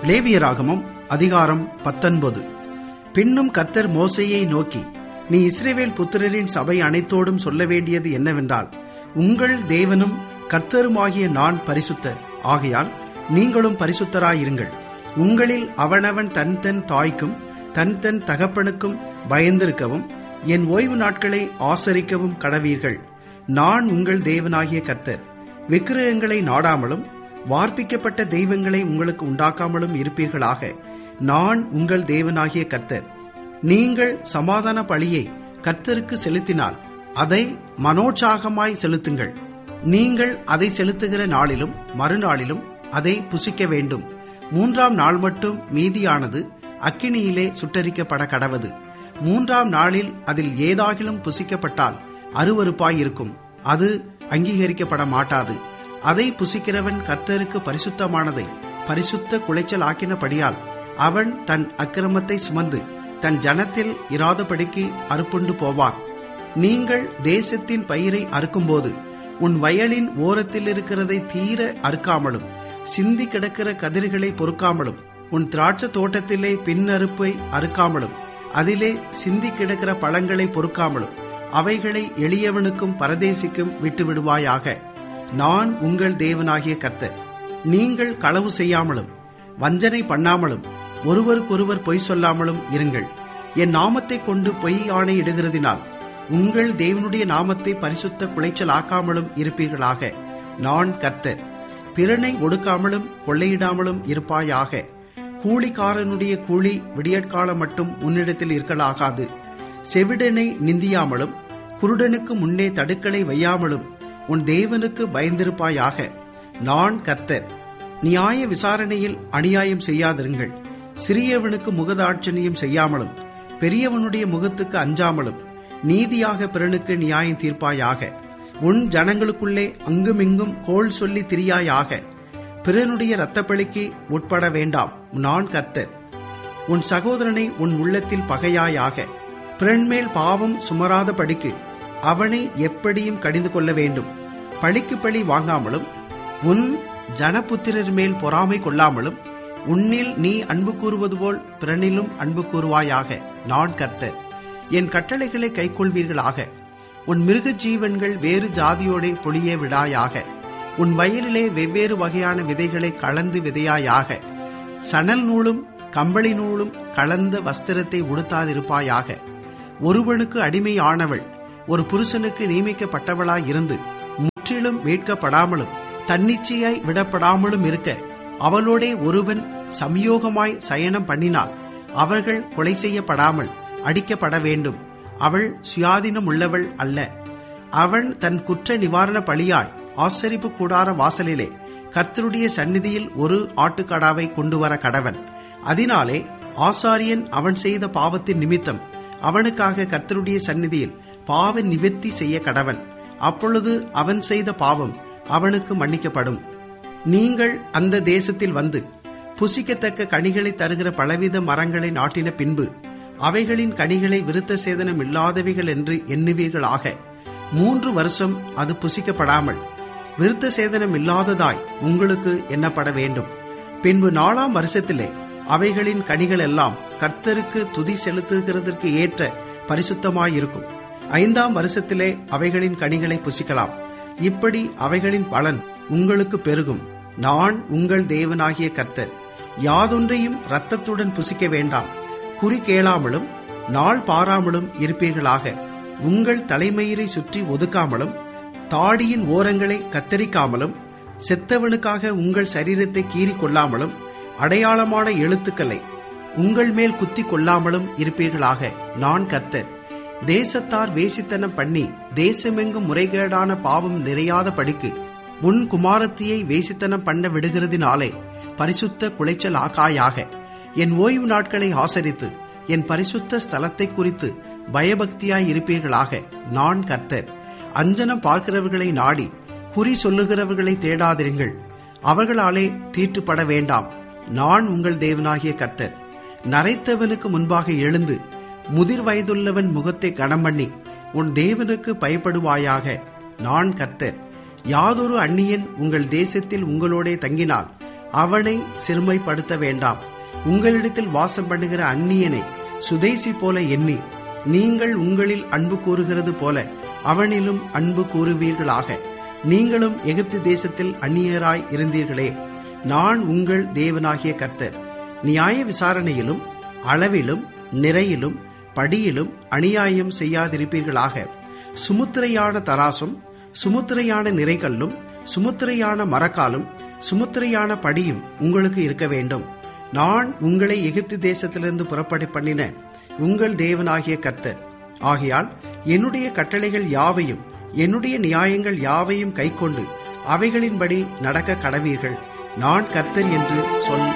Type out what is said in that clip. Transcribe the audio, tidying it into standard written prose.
லேவியராகமம் அதிகாரம் 19. பின்னும் கர்த்தர் மோசேயை நோக்கி, நீ இஸ்ரவேல் புத்திரரின் சபை அனைத்தோடும் சொல்ல வேண்டியது என்னவென்றால், உங்கள் தேவனும் கர்த்தருமாகிய நான் பரிசுத்தர், ஆகையால் நீங்களும் பரிசுத்தராயிருங்கள். உங்களில் அவனவன் தன் தன் தாய்க்கும் தன் தன் தகப்பனுக்கும் பயந்திருக்கவும் என் ஓய்வு நாட்களை ஆசரிக்கவும் கடவீர்கள். நான் உங்கள் தேவனாகிய கர்த்தர். விக்கிரகங்களை நாடாமலும் வார்ப்பிக்கப்பட்ட தெய்வங்களை உங்களுக்கு உண்டாக்காமலும் இருப்பீர்களாக. நான் உங்கள் தேவனாகிய கர்த்தர். நீங்கள் சமாதான பலியை கர்த்தருக்கு செலுத்தினால் அதை மனோற்சாகமாய் செலுத்துங்கள். நீங்கள் அதை செலுத்துகிற நாளிலும் மறுநாளிலும் அதை புசிக்க வேண்டும். 3ஆம் நாள் மட்டும் மீதியானது அக்கினியிலே சுட்டரிக்கப்பட கடவது. 3ஆம் நாளில் அதில் ஏதாகிலும் புசிக்கப்பட்டால் அருவருப்பாயிருக்கும், அது அங்கீகரிக்கப்பட மாட்டாது. அதை புசிக்கிறவன் கர்த்தருக்கு பரிசுத்தமானதை பரிசுத்த குலைச்சல் ஆக்கினபடியால் அவன் தன் அக்கிரமத்தை சுமந்து தன் ஜனத்தில் இராதபடிக்கு அறுப்புண்டு போவான். நீங்கள் தேசத்தின் பயிரை அறுக்கும்போது உன் வயலின் ஓரத்தில் இருக்கிறதை தீர அறுக்காமலும் சிந்தி கிடக்கிற கதிர்களை பொறுக்காமலும் உன் திராட்சை தோட்டத்திலே பின்னறுப்பை அறுக்காமலும் அதிலே சிந்தி கிடக்கிற பழங்களை பொறுக்காமலும் அவைகளை எளியவனுக்கும் பரதேசிக்கும் விட்டுவிடுவாயாக. நான் உங்கள் தேவனாகிய கர்த்தர். நீங்கள் களவு செய்யாமலும் வஞ்சனை பண்ணாமலும் ஒருவருக்கொருவர் பொய் சொல்லாமலும் இருங்கள். என் நாமத்தை கொண்டு பொய் ஆணையிடுகிறதினால் உங்கள் தேவனுடைய நாமத்தை பரிசுத்த குலைச்சல் ஆக்காமலும் இருப்பீர்களாக. நான் கர்த்தர். பிறனை ஒடுக்காமலும் கொள்ளையிடாமலும் இருப்பாயாக. கூலிக்காரனுடைய கூலி விடியற்காலம் மட்டும் உன்னிடத்தில் இருக்கலாகாது. செவிடனை நிந்தியாமலும் குருடனுக்கு முன்னே தடுக்களை வையாமலும் உன் தேவனுக்கு பயந்திருப்பாயாக. நான் கர்த்தர். நியாய விசாரணையில் அநியாயம் செய்யாதிருங்கள். சிறியவனுக்கு முகதாட்சணியம் செய்யாமலும் பெரியவனுடைய முகத்துக்கு அஞ்சாமலும் நீதியாக பிறனுக்கு நியாயம் தீர்ப்பாயாக. உன் ஜனங்களுக்குள்ளே அங்குமிங்கும் கோள் சொல்லி திரியாயாக. பிறனுடைய இரத்தப்பழிக்கு உட்பட வேண்டாம். நான் கர்த்தர். உன் சகோதரனை உன் உள்ளத்தில் பகையாயாக. பிறன்மேல் பாவம் சுமராத படிக்கு அவனை எப்படியும் கடிந்து கொள்ள வேண்டும். பழிக்கு பழி வாங்காமலும் உன் ஜனபுத்திரர் மேல் பொறாமை கொள்ளாமலும் உன்னில் நீ அன்பு கூறுவது போல் பிறனிலும் அன்பு கூறுவாயாக. நான் கர்த்தர். என் கட்டளைகளை கைக்கொள்வீர்களாக. உன் மிருக ஜீவன்கள் வேறு ஜாதியோட பொழிய விடாயாக. உன் வயலிலே வெவ்வேறு வகையான விதைகளை கலந்து விதையாயாக. சணல் நூலும் கம்பளி நூலும் கலந்த வஸ்திரத்தை உடுத்தாதிருப்பாயாக. ஒருவனுக்கு அடிமையானவள் ஒரு புருஷனுக்கு நியமிக்கப்பட்டவளாய் இருந்து முற்றிலும் மீட்கப்படாமலும் தன்னிச்சையாய் விடப்படாமலும் இருக்க அவளோடே ஒருவன் சம்யோகமாய் சயனம் பண்ணினால் அவர்கள் கொலை செய்யப்படாமல் அடிக்கப்பட வேண்டும். அவள் சுயாதீனம் உள்ளவள் அல்ல. அவன் தன் குற்ற நிவாரண பலியாய் ஆசரிப்பு கூடார வாசலிலே கர்த்தருடைய சந்நிதியில் ஒரு ஆட்டுக்கடாவை கொண்டு வர கடவன். அதனாலே ஆசாரியன் அவன் செய்த பாவத்தின் நிமித்தம் அவனுக்காக கர்த்தருடைய சந்நிதியில் பாவ நிவர்த்தி செய்ய கடவன். அப்பொழுது அவன் செய்த பாவம் அவனுக்கு மன்னிக்கப்படும். நீங்கள் அந்த தேசத்தில் வந்து புசிக்கத்தக்க கனிகளை தருகிற பலவித மரங்களை நாட்டின பின்பு அவைகளின் கனிகளை விருத்த சேதனம் இல்லாதவைகள் என்று எண்ணுவீர்களாக. 3 வருஷம் அது புசிக்கப்படாமல் விருத்த சேதனம் இல்லாததாய் உங்களுக்கு எண்ணப்பட வேண்டும். பின்பு 4ஆம் வருஷத்திலே அவைகளின் கனிகள் எல்லாம் கர்த்தருக்கு துதி செலுத்துகிறதற்கு ஏற்ற பரிசுத்தமாயிருக்கும். 5ஆம் வருஷத்திலே அவைகளின் கனிகளை புசிக்கலாம். இப்படி அவைகளின் பலன் உங்களுக்கு பெருகும். நான் உங்கள் தேவனாகிய கர்த்தர். யாதொன்றையும் இரத்தத்துடன் புசிக்க வேண்டாம். குறி கேளாமலும் நாள் பாராமலும் இருப்பீர்களாக. உங்கள் தலைமயிரை சுற்றி ஒதுக்காமலும் தாடியின் ஓரங்களை கத்தரிக்காமலும் செத்தவனுக்காக உங்கள் சரீரத்தை கீறிக் கொள்ளாமலும் அடையாளமான எழுத்துக்களை உங்கள் மேல் குத்தி கொள்ளாமலும் இருப்பீர்களாக. நான் கர்த்தர். தேசத்தார் வேசித்தனம் பண்ணி தேசமெங்கும் முறைகேடான பாவம் நிறையாத படிக்கு உன் குமாரத்தியை வேசித்தனம் பண்ண விடுகிறதினாலே பரிசுத்த குலைச்சல் ஆக்காயாக. என் ஓய்வு நாட்களை ஆசரித்து என் பரிசுத்த ஸ்தலத்தை குறித்து பயபக்தியாய் இருப்பீர்களாக. நான் கர்த்தர். அஞ்சனம் பார்க்கிறவர்களை நாடி குறி சொல்லுகிறவர்களை தேடாதிருங்கள். அவர்களாலே தீட்டுப்பட வேண்டாம். நான் உங்கள் தேவனாகிய கர்த்தர். நரைத்தவனுக்கு முன்பாக எழுந்து முதிர் வயதுள்ளவன் முகத்தை கனம் பண்ணி உன் தேவனுக்கு பயப்படுவாயாக. நான் கர்த்தர். யாதொரு அந்நியன் உங்கள் தேசத்தில் உங்களோடே தங்கினால் அவனை சிறுமைப்படுத்த வேண்டாம். உங்களிடத்தில் வாசம் பண்ணுகிற அந்நியனை சுதேசி போல எண்ணி நீங்கள் உங்களில் அன்பு கூறுகிறது போல அவனிலும் அன்பு கூறுவீர்களாக. நீங்களும் எகிப்து தேசத்தில் அந்நியராய் இருந்தீர்களே. நான் உங்கள் தேவனாகிய கர்த்தர். நியாய விசாரணையிலும் அளவிலும் நிறையிலும் படியிலும் அநியாயம் செய்யாதிருப்பீர்களாக. சுமுத்திரையான தராசும் சுமுத்திரையான நிறைகல்லும் சுமுத்திரையான மரக்காலும் சுமுத்திரையான படியும் உங்களுக்கு இருக்க வேண்டும். நான் உங்களை எகிப்து தேசத்திலிருந்து புறப்பட பண்ணின உங்கள் தேவனாகிய கர்த்தர். ஆகையால் என்னுடைய கட்டளைகள் யாவையும் என்னுடைய நியாயங்கள் யாவையும் கைக்கொண்டு அவைகளின்படி நடக்க கடவீர்கள். நான் கர்த்தர் என்று சொல்